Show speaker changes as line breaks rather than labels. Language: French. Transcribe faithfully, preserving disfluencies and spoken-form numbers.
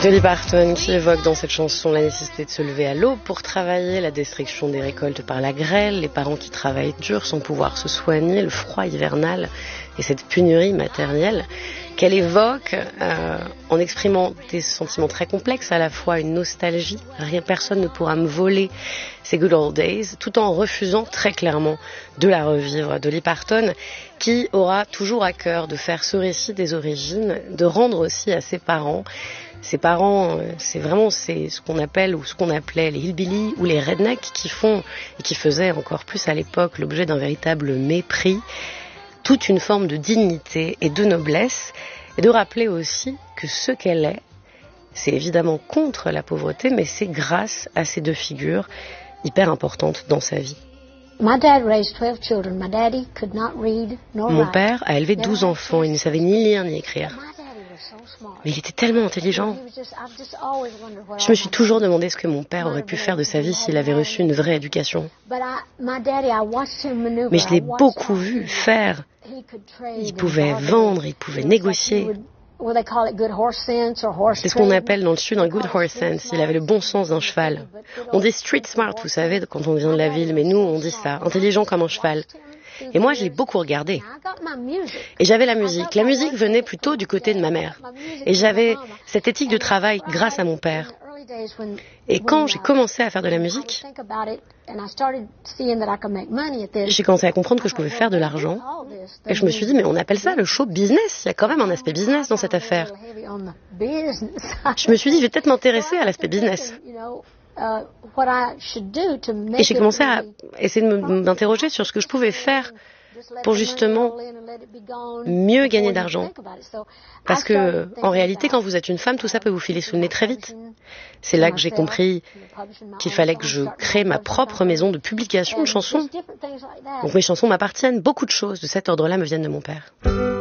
Dolly Parton qui évoque dans cette chanson la nécessité de se lever à l'aube pour travailler, la destruction des récoltes par la grêle, les parents qui travaillent dur sans pouvoir se soigner, le froid hivernal et cette pénurie matérielle qu'elle évoque euh, en exprimant des sentiments très complexes, à la fois une nostalgie, rien personne ne pourra me voler ces good old days, tout en refusant très clairement de la revivre. Dolly Parton qui aura toujours à cœur de faire ce récit des origines, de rendre aussi à ses parents. Ses parents, c'est vraiment c'est ce qu'on appelle ou ce qu'on appelait les hillbillies ou les rednecks qui font et qui faisaient encore plus à l'époque l'objet d'un véritable mépris, toute une forme de dignité et de noblesse, et de rappeler aussi que ce qu'elle est, c'est évidemment contre la pauvreté, mais c'est grâce à ces deux figures hyper importantes dans sa vie.
My dad raised twelve children. My daddy could not read nor
Mon
write.
père a élevé douze enfants, il ne savait ni lire ni écrire. Mais il était tellement intelligent. Je me suis toujours demandé ce que mon père aurait pu faire de sa vie s'il avait reçu une vraie éducation. Mais je l'ai beaucoup vu faire. Il pouvait vendre, il pouvait négocier. C'est ce qu'on appelle dans le sud un good horse sense. Il avait le bon sens d'un cheval. On dit street smart, vous savez, quand on vient de la ville, mais nous on dit ça, intelligent comme un cheval. Et moi, je l'ai beaucoup regardé. Et j'avais la musique. La musique venait plutôt du côté de ma mère. Et j'avais cette éthique de travail grâce à mon père. Et quand j'ai commencé à faire de la musique, j'ai commencé à comprendre que je pouvais faire de l'argent. Et je me suis dit, mais on appelle ça le show business. Il y a quand même un aspect business dans cette affaire. Je me suis dit, je vais peut-être m'intéresser à l'aspect business. Et j'ai commencé à essayer de m'interroger sur ce que je pouvais faire pour justement mieux gagner d'argent. Parce que, en réalité, quand vous êtes une femme, tout ça peut vous filer sous le nez très vite. C'est là que j'ai compris qu'il fallait que je crée ma propre maison de publication de chansons. Donc mes chansons m'appartiennent. Beaucoup de choses de cet ordre-là me viennent de mon père.